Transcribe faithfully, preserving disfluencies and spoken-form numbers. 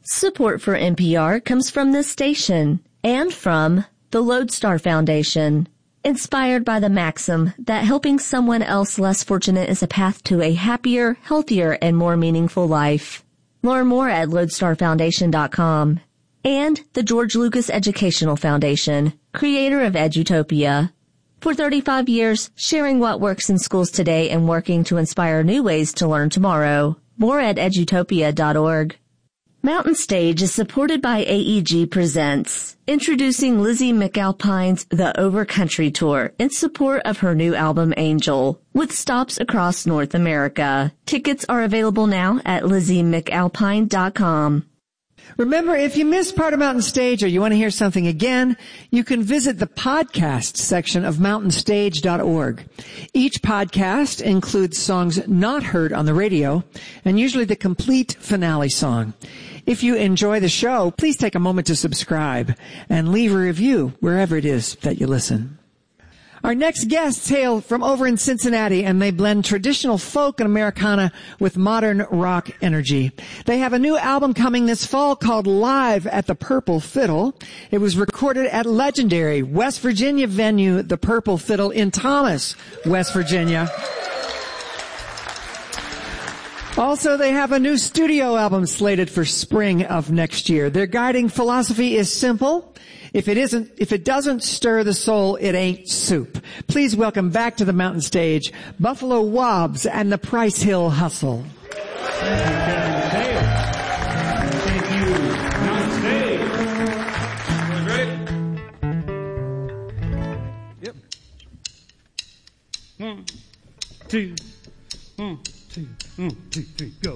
Support for N P R comes from this station and from the Lodestar Foundation, inspired by the maxim that helping someone else less fortunate is a path to a happier, healthier, and more meaningful life. Learn more at lodestar foundation dot com. And the George Lucas Educational Foundation, creator of Edutopia. For thirty-five years, sharing what works in schools today and working to inspire new ways to learn tomorrow. More at edutopia dot org. Mountain Stage is supported by A E G Presents, introducing Lizzie McAlpine's The Overcountry Tour in support of her new album Angel, with stops across North America. Tickets are available now at lizzie mcalpine dot com. Remember, if you missed part of Mountain Stage or you want to hear something again, you can visit the podcast section of mountain stage dot org. Each podcast includes songs not heard on the radio and usually the complete finale song. If you enjoy the show, please take a moment to subscribe and leave a review wherever it is that you listen. Our next guests hail from over in Cincinnati, and they blend traditional folk and Americana with modern rock energy. They have a new album coming this fall called Live at the Purple Fiddle. It was recorded at legendary West Virginia venue, the Purple Fiddle in Thomas, West Virginia. Also, they have a new studio album slated for spring of next year. Their guiding philosophy is simple. If it isn't, if it doesn't stir the soul, it ain't soup. Please welcome back to the Mountain Stage, Buffalo Wobbs and the Price Hill Hustle. Thank you, Mountain Stage. Great. Yep. One, two, one, two, one, two, three, go.